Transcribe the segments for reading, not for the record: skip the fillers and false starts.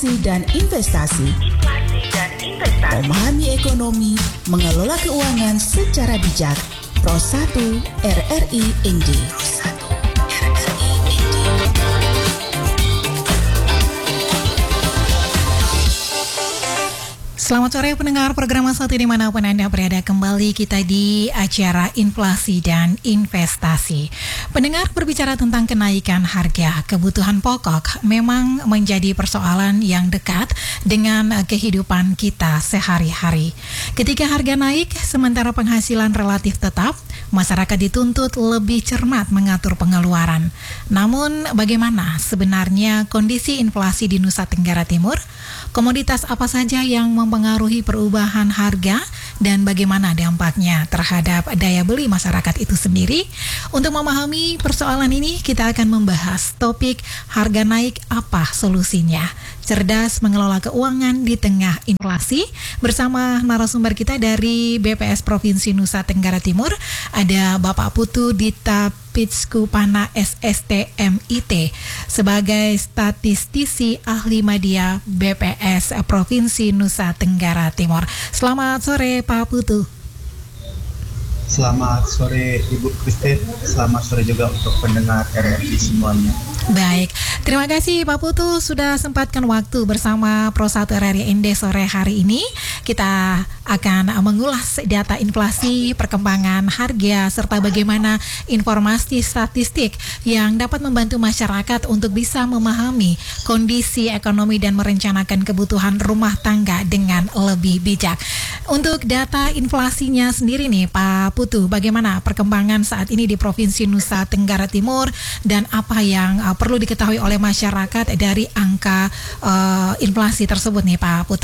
dan investasi. Memahami ekonomi, mengelola keuangan secara bijak. Pro 1 RRI ND. Selamat sore pendengar program Satu dimanapun Anda berada, kembali kita di acara inflasi dan investasi. Pendengar, berbicara tentang kenaikan harga kebutuhan pokok memang menjadi persoalan yang dekat dengan kehidupan kita sehari-hari. Ketika harga naik sementara penghasilan relatif tetap, masyarakat dituntut lebih cermat mengatur pengeluaran. Namun bagaimana sebenarnya kondisi inflasi di Nusa Tenggara Timur? Komoditas apa saja yang mempengaruhi perubahan harga dan bagaimana dampaknya terhadap daya beli masyarakat itu sendiri? Untuk memahami persoalan ini, kita akan membahas topik harga naik, apa solusinya? Cerdas mengelola keuangan di tengah inflasi, bersama narasumber kita dari BPS Provinsi Nusa Tenggara Timur. Ada Bapak Putu Dita Pitskupana SSTMIT sebagai statistisi ahli media BPS Provinsi Nusa Tenggara Timur. Selamat sore Pak Putu. Selamat sore Ibu Christine, selamat sore juga untuk pendengar RRI semuanya. Baik, terima kasih Pak Putu sudah sempatkan waktu bersama Pro 1 RRI ND sore hari ini. Kita akan mengulas data inflasi, perkembangan harga, serta bagaimana informasi statistik yang dapat membantu masyarakat untuk bisa memahami kondisi ekonomi dan merencanakan kebutuhan rumah tangga dengan lebih bijak. Untuk data inflasinya sendiri nih Pak Putu, bagaimana perkembangan saat ini di Provinsi Nusa Tenggara Timur dan apa yang perlu diketahui oleh masyarakat dari angka inflasi tersebut nih Pak Putu?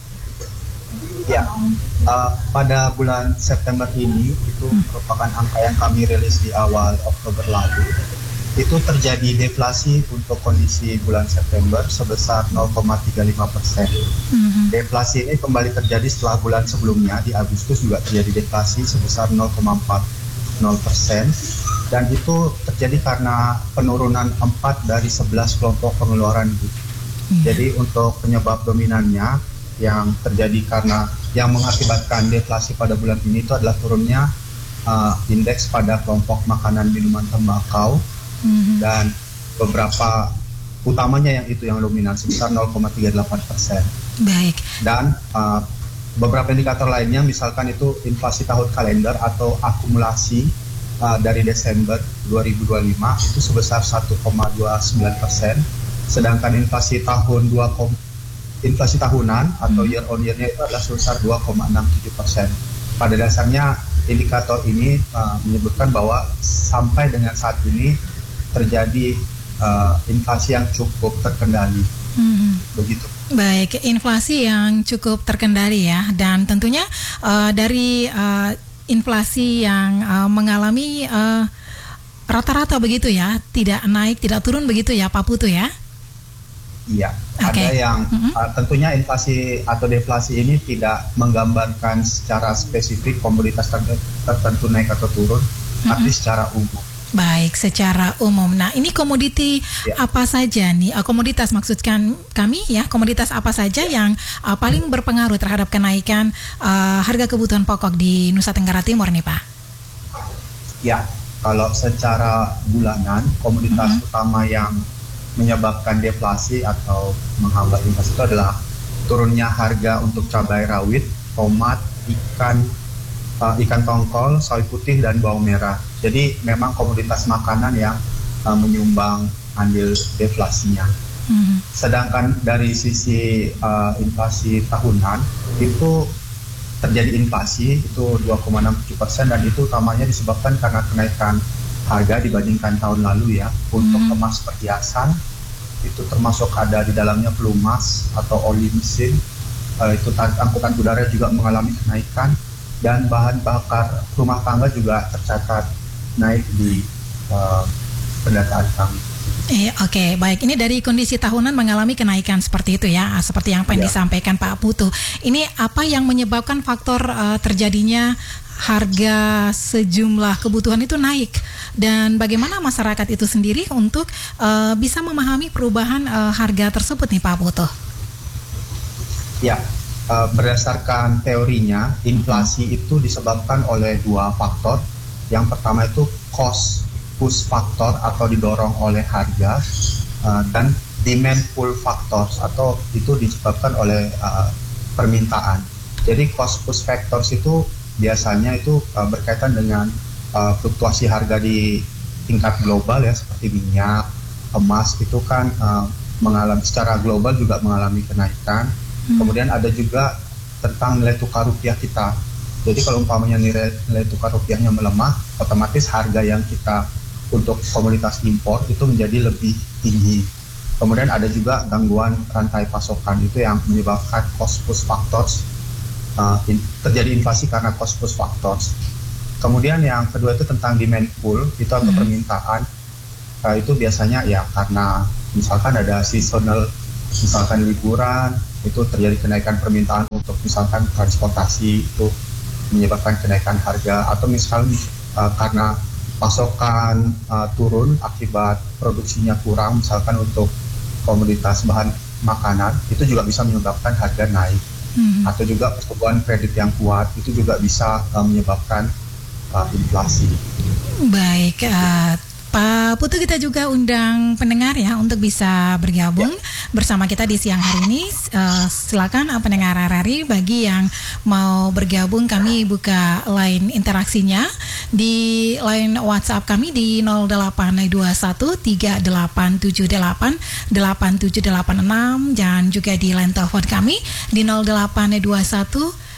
Ya, pada bulan September ini itu merupakan angka yang kami rilis di awal Oktober lalu. Itu terjadi deflasi untuk kondisi bulan September sebesar 0,35%. Deflasi ini kembali terjadi setelah bulan sebelumnya di Agustus juga terjadi deflasi sebesar 0,40%, dan itu terjadi karena penurunan 4 dari 11 kelompok pengeluaran. Jadi untuk penyebab dominannya yang terjadi karena yang mengakibatkan deflasi pada bulan ini itu adalah turunnya indeks pada kelompok makanan, minuman, tembakau, dan beberapa utamanya yang itu yang dominan sebesar 0,38%. Baik. Dan beberapa indikator lainnya, misalkan itu inflasi tahun kalender atau akumulasi dari Desember 2025 itu sebesar 1,29%, sedangkan inflasi tahunan atau year on year-nya itu adalah sebesar 2,67%. Pada dasarnya indikator ini menyebutkan bahwa sampai dengan saat ini terjadi inflasi yang cukup terkendali. Begitu. Baik, inflasi yang cukup terkendali ya, dan tentunya dari inflasi yang mengalami rata-rata begitu ya, tidak naik, tidak turun begitu ya Pak Putu ya? Iya, ada yang tentunya inflasi atau deflasi ini tidak menggambarkan secara spesifik komoditas tertentu naik atau turun, tapi secara umum. Baik, secara umum. Nah, ini komoditi apa saja nih? Komoditas maksudkan kami ya, komoditas apa saja yang paling berpengaruh terhadap kenaikan harga kebutuhan pokok di Nusa Tenggara Timur nih Pak? Ya, kalau secara bulanan komoditas utama yang menyebabkan deflasi atau menghambat inflasi itu adalah turunnya harga untuk cabai rawit, tomat, ikan tongkol, sawi putih, dan bawang merah. Jadi memang komoditas makanan yang menyumbang andil deflasinya. Sedangkan dari sisi inflasi tahunan itu terjadi inflasi itu 2,67%, dan itu utamanya disebabkan karena kenaikan harga dibandingkan tahun lalu ya. Untuk emas perhiasan itu termasuk ada di dalamnya pelumas atau oli mesin, itu angkutan udara juga mengalami kenaikan, dan bahan bakar rumah tangga juga tercatat naik di pendataan kami. Oke, baik. Ini dari kondisi tahunan mengalami kenaikan seperti itu ya, seperti yang disampaikan Pak Putu. Ini apa yang menyebabkan faktor terjadinya harga sejumlah kebutuhan itu naik, dan bagaimana masyarakat itu sendiri untuk bisa memahami perubahan harga tersebut nih Pak Putu? Ya, berdasarkan teorinya, inflasi itu disebabkan oleh dua faktor. Yang pertama itu cost push factor atau didorong oleh harga, dan demand pull factors atau itu disebabkan oleh permintaan. Jadi cost push factors itu biasanya itu berkaitan dengan fluktuasi harga di tingkat global ya, seperti minyak, emas itu kan mengalami secara global juga mengalami kenaikan. Kemudian ada juga tentang nilai tukar rupiah kita. Jadi kalau umpamanya nilai tukar rupiahnya melemah, otomatis harga yang kita untuk komoditas impor itu menjadi lebih tinggi. Kemudian ada juga gangguan rantai pasokan, itu yang menyebabkan cost push factors, terjadi inflasi karena cost push factors. Kemudian yang kedua itu tentang demand pull, itu atau permintaan. Itu biasanya ya karena misalkan ada seasonal, misalkan liburan, itu terjadi kenaikan permintaan untuk misalkan transportasi, itu menyebabkan kenaikan harga. Atau misalnya karena pasokan turun akibat produksinya kurang, misalkan untuk komoditas bahan makanan, itu juga bisa menyebabkan harga naik. Atau juga pertumbuhan kredit yang kuat, itu juga bisa menyebabkan inflasi. Baik, Pak Putu, kita juga undang pendengar ya untuk bisa bergabung bersama kita di siang hari ini. Silakan pendengar RRI, bagi yang mau bergabung kami buka line interaksinya di line WhatsApp kami di 082138788786 dan juga di line telepon kami di 0821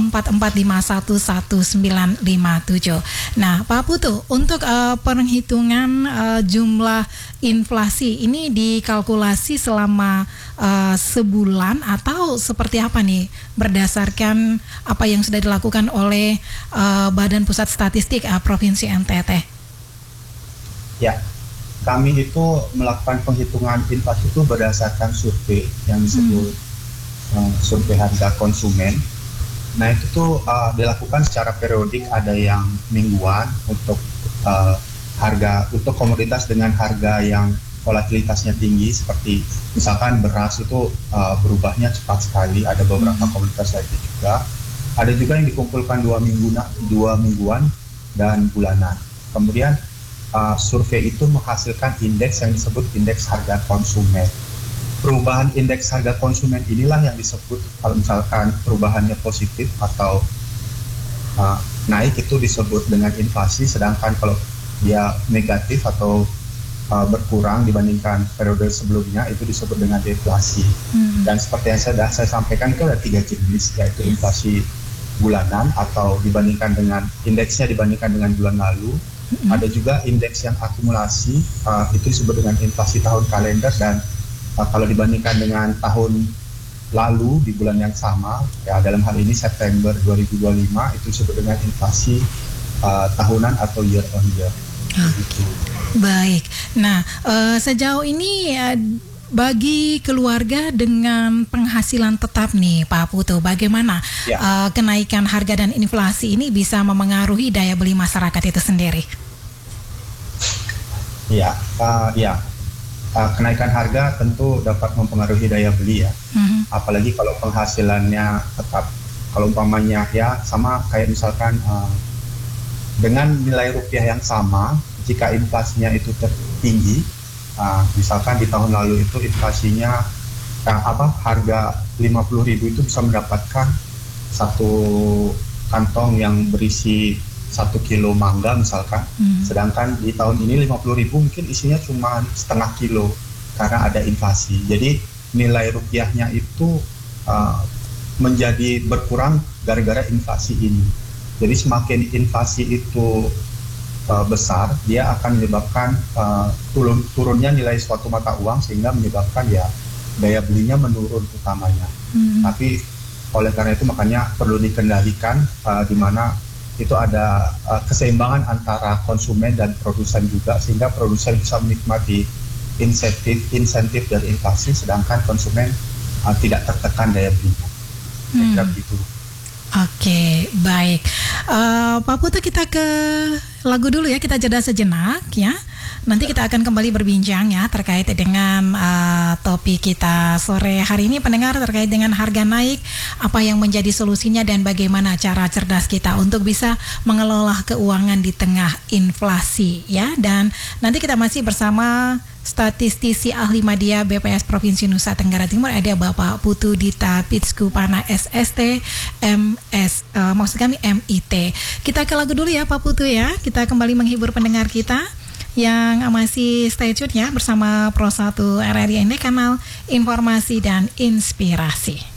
44511957. Nah, Pak Putu, untuk perhitungan jumlah inflasi ini dikalkulasi selama sebulan atau seperti apa nih, berdasarkan apa yang sudah dilakukan oleh Badan Pusat Statistik Provinsi NTT? Ya, kami itu melakukan penghitungan inflasi itu berdasarkan survei yang disebut survei harga konsumen. Nah itu tuh dilakukan secara periodik, ada yang mingguan untuk harga untuk komoditas dengan harga yang volatilitasnya tinggi, seperti misalkan beras itu berubahnya cepat sekali. Ada beberapa komoditas lainnya juga. Ada juga yang dikumpulkan dua mingguan dan bulanan. Kemudian survei itu menghasilkan indeks yang disebut indeks harga konsumen. Perubahan indeks harga konsumen inilah yang disebut, kalau misalkan perubahannya positif atau naik, itu disebut dengan inflasi. Sedangkan kalau dia negatif atau berkurang dibandingkan periode sebelumnya, itu disebut dengan deflasi. Dan seperti yang saya sampaikan, itu ada 3 jenis, yaitu inflasi bulanan atau dibandingkan dengan indeksnya dibandingkan dengan bulan lalu. Ada juga indeks yang akumulasi, itu disebut dengan inflasi tahun kalender, dan kalau dibandingkan dengan tahun lalu di bulan yang sama, ya dalam hal ini September 2025, itu disebut dengan inflasi tahunan atau year on year. Gitu. Baik. Nah, sejauh ini bagi keluarga dengan penghasilan tetap nih, Pak Putu, bagaimana kenaikan harga dan inflasi ini bisa memengaruhi daya beli masyarakat itu sendiri? Kenaikan harga tentu dapat mempengaruhi daya beli ya. Apalagi kalau penghasilannya tetap. Kalau umpamanya ya sama kayak misalkan dengan nilai rupiah yang sama, jika inflasinya itu tertinggi, misalkan di tahun lalu itu inflasinya harga 50.000 itu bisa mendapatkan satu kantong yang berisi 1 kilo mangga misalkan. Sedangkan di tahun ini 50.000 mungkin isinya cuma setengah kilo karena ada inflasi. Jadi nilai rupiahnya itu menjadi berkurang gara-gara inflasi ini. Jadi semakin inflasi itu besar, dia akan menyebabkan turunnya nilai suatu mata uang, sehingga menyebabkan ya daya belinya menurun utamanya. Tapi oleh karena itu makanya perlu dikendalikan, di mana itu ada keseimbangan antara konsumen dan produsen juga, sehingga produsen bisa menikmati insentif dari inflasi, sedangkan konsumen tidak tertekan daya belinya. Kira-kira begitu. Oke, baik. Pak Putu, kita ke lagu dulu ya, kita jeda sejenak ya. Nanti kita akan kembali berbincang ya terkait dengan topik kita sore hari ini, pendengar, terkait dengan harga naik, apa yang menjadi solusinya dan bagaimana cara cerdas kita untuk bisa mengelola keuangan di tengah inflasi ya. Dan nanti kita masih bersama statistisi ahli media BPS Provinsi Nusa Tenggara Timur, ada Bapak Putu Dita Pitskupana SST maksud kami MIT. Kita ke lagu dulu ya Pak Putu ya. Kita kembali menghibur pendengar kita yang masih stay tune ya bersama Pro 1 RRI, ini kanal informasi dan inspirasi.